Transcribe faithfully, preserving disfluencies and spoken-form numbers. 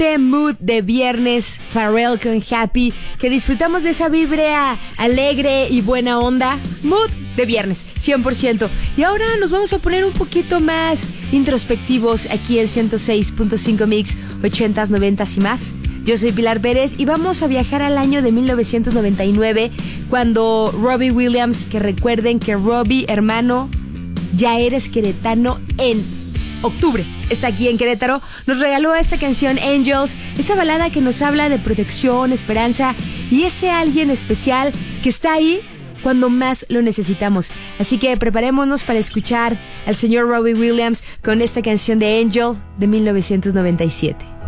excelente mood de viernes, Pharrell con Happy, que disfrutamos de esa vibra alegre y buena onda. Mood de viernes, cien por ciento. Y ahora nos vamos a poner un poquito más introspectivos aquí en ciento seis punto cinco Mix, ochentas, noventas y más. Yo soy Pilar Pérez y vamos a viajar al año de mil novecientos noventa y nueve, cuando Robbie Williams, que recuerden que Robbie, hermano, ya eres queretano en octubre, está aquí en Querétaro, nos regaló esta canción Angels, esa balada que nos habla de protección, esperanza y ese alguien especial que está ahí cuando más lo necesitamos. Así que preparémonos para escuchar al señor Robbie Williams con esta canción de Angel de mil novecientos noventa y siete.